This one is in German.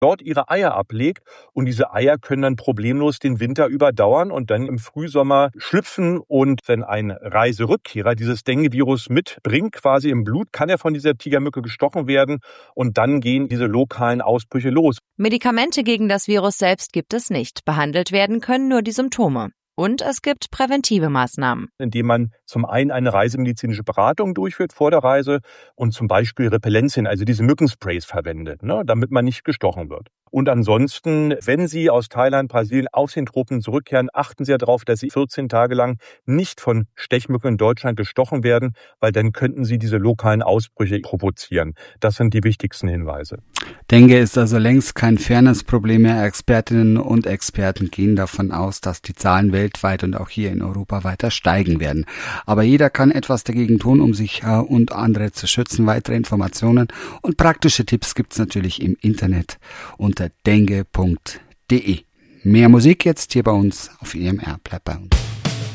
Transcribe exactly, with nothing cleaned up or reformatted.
dort ihre Eier ablegt und diese Eier können dann problemlos den Winter überdauern und dann im Frühsommer schlüpfen und wenn ein Reiserückkehrer dieses Dengue-Virus mitbringt, quasi im Blut, kann er von dieser Tigermücke gestochen werden und dann gehen diese lokalen Ausbrüche los. Medikamente gegen das Virus selbst gibt es nicht. Behandelt werden können nur die Symptome. Und es gibt präventive Maßnahmen. Indem man zum einen eine reisemedizinische Beratung durchführt vor der Reise und zum Beispiel Repellenzien, also diese Mückensprays verwendet, ne, damit man nicht gestochen wird. Und ansonsten, wenn Sie aus Thailand, Brasilien aus den Tropen zurückkehren, achten Sie darauf, dass Sie vierzehn Tage lang nicht von Stechmücken in Deutschland gestochen werden, weil dann könnten Sie diese lokalen Ausbrüche provozieren. Das sind die wichtigsten Hinweise. Dengue ist also längst kein Fairness-Problem mehr. Expertinnen und Experten gehen davon aus, dass die Zahlen weltweit und auch hier in Europa weiter steigen werden. Aber jeder kann etwas dagegen tun, um sich und andere zu schützen. Weitere Informationen und praktische Tipps gibt's natürlich im Internet unter dengue punkt de. Mehr Musik jetzt hier bei uns auf E M R. Bleibt bei uns.